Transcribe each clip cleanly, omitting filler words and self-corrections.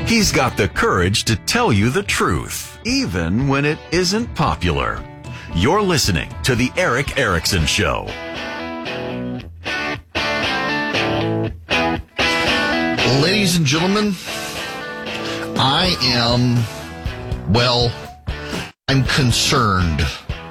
He's got the courage to tell you the truth, even when it isn't popular. You're listening to The Erick Erickson Show. Ladies and gentlemen, I'm concerned.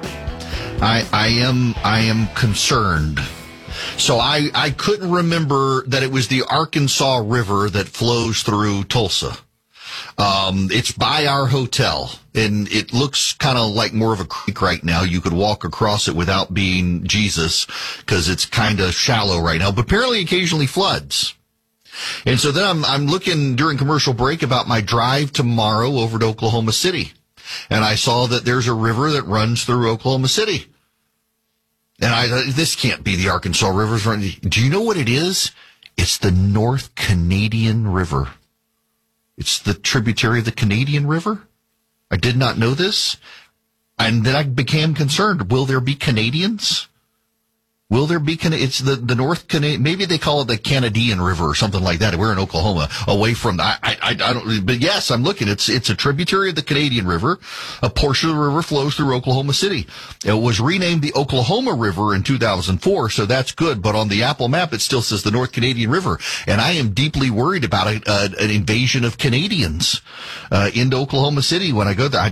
I am concerned. So I couldn't remember that it was the Arkansas River that flows through Tulsa. It's by our hotel, and it looks kind of like more of a creek right now. You could walk across it without being Jesus, because it's kind of shallow right now, but apparently occasionally floods. And so then I'm looking during commercial break about my drive tomorrow over to Oklahoma City. And I saw that there's a river that runs through Oklahoma City. And I thought, this can't be the Arkansas River's running. Do you know what it is? It's the North Canadian River. It's the tributary of the Canadian River. I did not know this. And then I became concerned. Will there be Canadians? Will there be, it's the North Canadian, maybe they call it the Canadian River or something like that. We're in Oklahoma, away from, I don't, but yes, I'm looking. It's a tributary of the Canadian River. A portion of the river flows through Oklahoma City. It was renamed the Oklahoma River in 2004, so that's good. But on the Apple map, it still says the North Canadian River. And I am deeply worried about an invasion of Canadians, into Oklahoma City when I go there.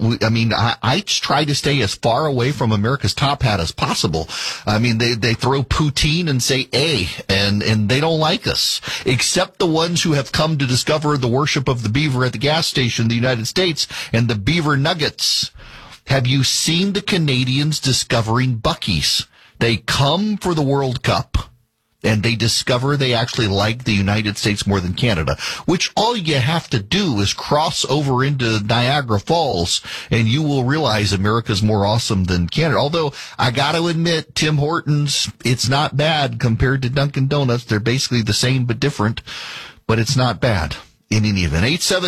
I try to stay as far away from America's top hat as possible. I mean, they throw poutine and say and they don't like us, except the ones who have come to discover the worship of the beaver at the gas station in the United States and the beaver nuggets. Have you seen the Canadians discovering Buc-ee's? They come for the World Cup, and they discover they actually like the United States more than Canada, which all you have to do is cross over into Niagara Falls, and you will realize America's more awesome than Canada. Although, I got to admit, Tim Hortons, it's not bad compared to Dunkin' Donuts. They're basically the same but different, but it's not bad. In any event,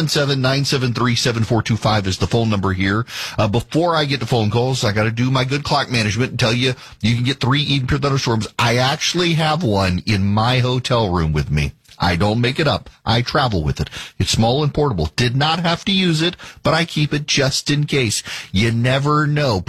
877-973-7425 is the phone number here. Before I get to phone calls, I got to do my good clock management and tell you, you can get 3 Eden Pure thunderstorms. I actually have one in my hotel room with me. I don't make it up. I travel with it. It's small and portable. Did not have to use it, but I keep it just in case. You never know.